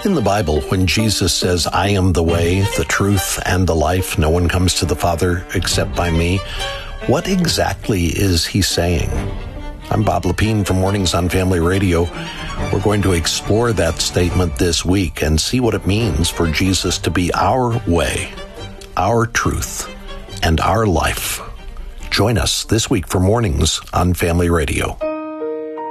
In the Bible, when Jesus says, "I am the way, the truth, and the life, no one comes to the Father except by me," what exactly is he saying? I'm Bob Lepine from Mornings on Family Radio. We're going to explore that statement this week and see what it means for Jesus to be our way, our truth, and our life. Join us this week for Mornings on Family Radio.